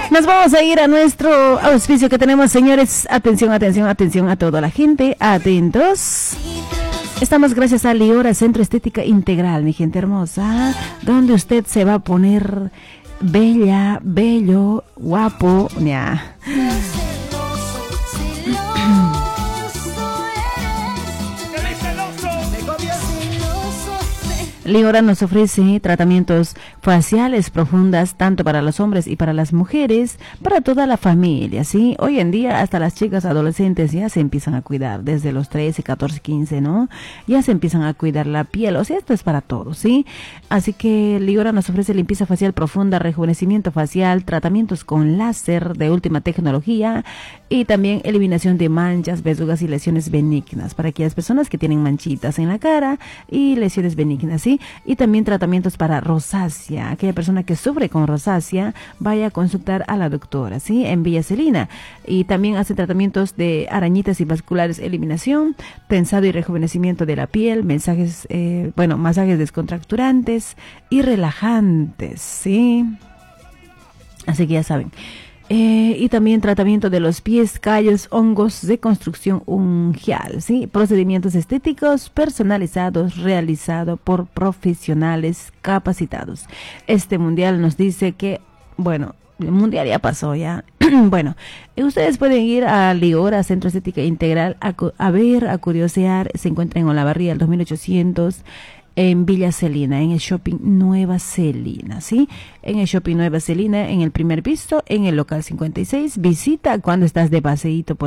Nos vamos a ir a nuestro auspicio que tenemos, señores. Atención, atención, atención a toda la gente. Atentos. Estamos gracias a Liora Centro Estética Integral, mi gente hermosa, donde usted se va a poner bella, bello, guapo, ya. Liora nos ofrece tratamientos faciales profundas tanto para los hombres y para las mujeres, para toda la familia, ¿sí? Hoy en día hasta las chicas adolescentes ya se empiezan a cuidar, desde los 13, 14, 15, ¿no? Ya se empiezan a cuidar la piel, o sea, esto es para todos, ¿sí? Así que Liora nos ofrece limpieza facial profunda, rejuvenecimiento facial, tratamientos con láser de última tecnología y también eliminación de manchas, verrugas y lesiones benignas para aquellas personas que tienen manchitas en la cara y lesiones benignas, ¿sí? Y también tratamientos para rosácea. Aquella persona que sufre con rosácea, vaya a consultar a la doctora, ¿sí? En Villa Celina. Y también hace tratamientos de arañitas y vasculares, eliminación, tensado y rejuvenecimiento de la piel, masajes descontracturantes y relajantes, ¿sí? Así que ya saben. Y también tratamiento de los pies, callos, hongos de construcción ungial, ¿sí? Procedimientos estéticos personalizados realizados por profesionales capacitados. Este mundial nos dice que, bueno, el mundial ya pasó ya. Bueno, ustedes pueden ir a Liora Centro Estética Integral a ver, a curiosear. Se encuentra en Olavarría, el 2800. En Villa Celina, en el Shopping Nueva Celina, ¿sí? En el Shopping Nueva Celina, en el primer piso, en el local 56. Visita cuando estás de paseíto por